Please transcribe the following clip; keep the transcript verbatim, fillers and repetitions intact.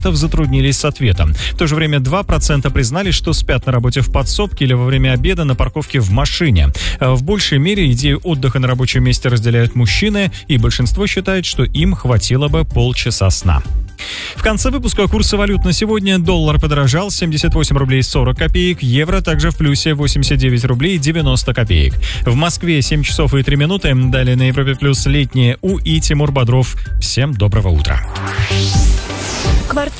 затруднились с ответом. В то же время два процента признали, что спят на работе в подсобке или во время обеда на парковке в машине. В большей мере идею отдыха на рабочем месте разделяют мужчины, и большинство считает, что им хватило бы полчаса сна. В конце выпуска курсы валют на сегодня. Доллар подорожал семьдесят восемь рублей сорок копеек, евро также в плюсе восемьдесят девять рублей девяносто копеек. В Москве семь часов и три минуты. Далее на Европе Плюс летнее У и Тимур Бодров. Всем доброго утра. Квартира.